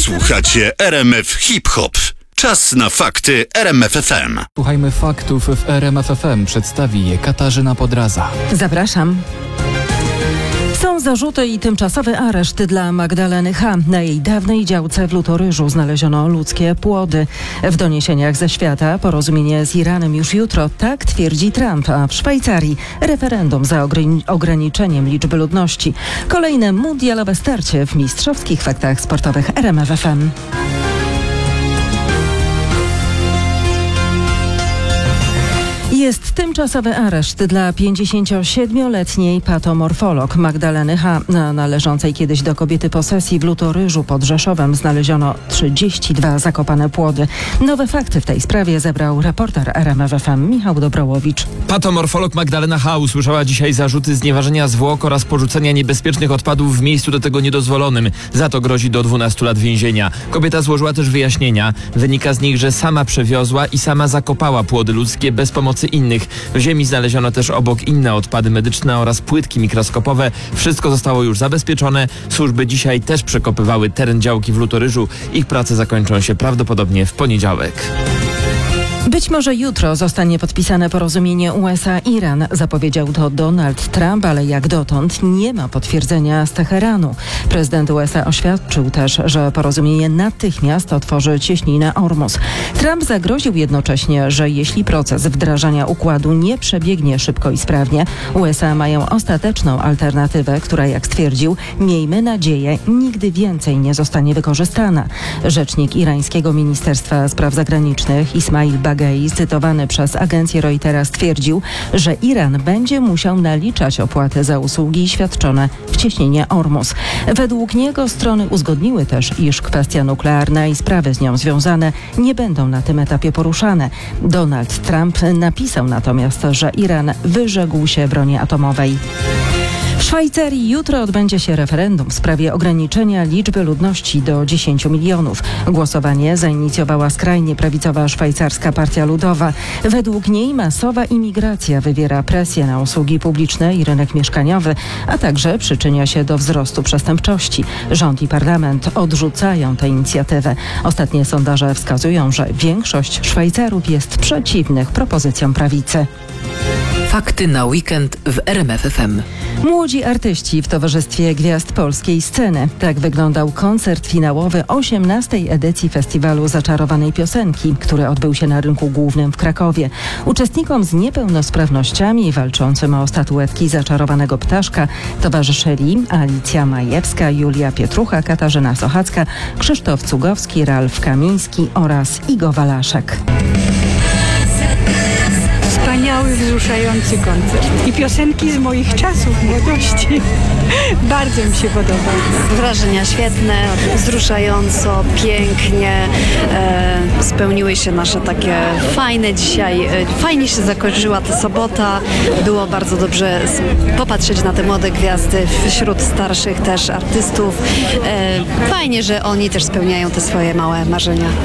Słuchacie RMF Hip Hop. Czas na fakty RMF FM. Słuchajmy faktów w RMF FM. Przedstawi je Katarzyna Podraza. Zapraszam. Są zarzuty i tymczasowy areszt dla Magdaleny H. Na jej dawnej działce w Lutoryżu znaleziono ludzkie płody. W doniesieniach ze świata porozumienie z Iranem już jutro, tak twierdzi Trump, a w Szwajcarii referendum za ograniczeniem liczby ludności. Kolejne mundialowe starcie w mistrzowskich faktach sportowych RMF FM. Jest tymczasowy areszt dla 57-letniej patomorfolog Magdaleny H. Na należącej kiedyś do kobiety posesji w Lutoryżu pod Rzeszowem znaleziono 32 zakopane płody. Nowe fakty w tej sprawie zebrał reporter RMF FM Michał Dobrołowicz. Patomorfolog Magdalena H. usłyszała dzisiaj zarzuty znieważenia zwłok oraz porzucenia niebezpiecznych odpadów w miejscu do tego niedozwolonym. Za to grozi do 12 lat więzienia. Kobieta złożyła też wyjaśnienia. Wynika z nich, że sama przewiozła i sama zakopała płody ludzkie bez pomocy innych. W ziemi znaleziono też obok inne odpady medyczne oraz płytki mikroskopowe. Wszystko zostało już zabezpieczone. Służby dzisiaj też przekopywały teren działki w Lutoryżu. Ich prace zakończą się prawdopodobnie w poniedziałek. Być może jutro zostanie podpisane porozumienie USA-Iran, zapowiedział to Donald Trump, ale jak dotąd nie ma potwierdzenia z Teheranu. Prezydent USA oświadczył też, że porozumienie natychmiast otworzy cieśninę Ormus. Trump zagroził jednocześnie, że jeśli proces wdrażania układu nie przebiegnie szybko i sprawnie, USA mają ostateczną alternatywę, która, jak stwierdził, miejmy nadzieję, nigdy więcej nie zostanie wykorzystana. Rzecznik irańskiego Ministerstwa Spraw Zagranicznych Ismail Baghei, cytowany przez agencję Reutera, stwierdził, że Iran będzie musiał naliczać opłaty za usługi świadczone w cieśninie Ormus. Według niego strony uzgodniły też, iż kwestia nuklearna i sprawy z nią związane nie będą na tym etapie poruszane. Donald Trump napisał natomiast, że Iran wyrzekł się broni atomowej. W Szwajcarii jutro odbędzie się referendum w sprawie ograniczenia liczby ludności do 10 milionów. Głosowanie zainicjowała skrajnie prawicowa szwajcarska Partia Ludowa. Według niej masowa imigracja wywiera presję na usługi publiczne i rynek mieszkaniowy, a także przyczynia się do wzrostu przestępczości. Rząd i parlament odrzucają tę inicjatywę. Ostatnie sondaże wskazują, że większość Szwajcarów jest przeciwnych propozycjom prawicy. Fakty na weekend w RMF FM. Młodzi artyści w towarzystwie gwiazd polskiej sceny. Tak wyglądał koncert finałowy 18. edycji festiwalu Zaczarowanej Piosenki, który odbył się na Rynku Głównym w Krakowie. Uczestnikom z niepełnosprawnościami walczącym o statuetki Zaczarowanego Ptaszka towarzyszyli Alicja Majewska, Julia Pietrucha, Katarzyna Sochacka, Krzysztof Cugowski, Ralf Kamiński oraz Igo Walaszek. Wspaniały, wzruszający koncert. I piosenki z moich czasów, młodości. Bardzo mi się podoba. Wrażenia świetne, wzruszająco, pięknie. Spełniły się nasze takie fajne dzisiaj. Fajnie się zakończyła ta sobota. Było bardzo dobrze popatrzeć na te młode gwiazdy wśród starszych też artystów. Fajnie, że oni też spełniają te swoje małe marzenia.